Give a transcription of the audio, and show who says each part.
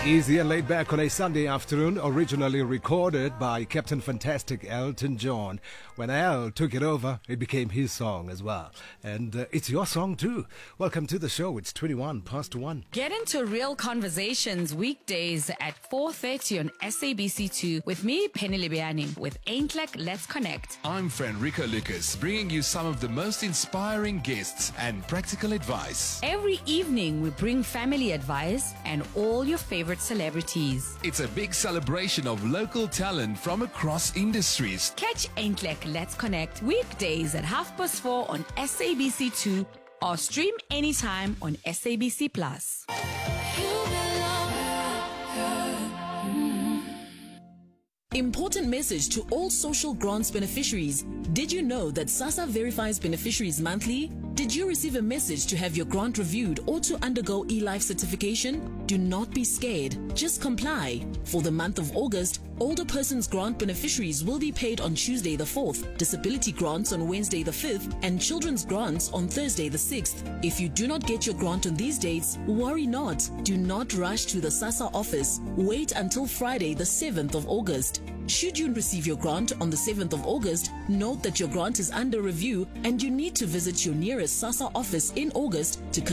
Speaker 1: Easy and laid back on a Sunday afternoon, originally recorded by Captain Fantastic Elton John. When Al took it over, it became his song as well. And it's your song too. Welcome to the show. It's 21 past 1.
Speaker 2: Get into Real Conversations weekdays at 4:30 on SABC2 with me, Penny Libiani, with Aintlek Let's Connect.
Speaker 3: I'm Fenrico Lucas, bringing you some of the most inspiring guests and practical advice.
Speaker 2: Every evening, we bring family advice and all your favorite celebrities.
Speaker 3: It's a big celebration of local talent from across industries.
Speaker 2: Catch Aintlek Let's Connect weekdays at 4:30 on SABC2 or stream anytime on SABC Plus.
Speaker 4: Important message to all social grants beneficiaries. Did you know that SASSA verifies beneficiaries monthly? Did you receive a message to have your grant reviewed or to undergo eLife certification? Do not be scared. Just comply. For the month of August, older persons grant beneficiaries will be paid on Tuesday the 4th, disability grants on Wednesday the 5th, and children's grants on Thursday the 6th. If you do not get your grant on these dates, worry not. Do not rush to the SASSA office. Wait until Friday the 7th of August. Should you receive your grant on the 7th of August, note that your grant is under review and you need to visit your nearest SASSA office in August to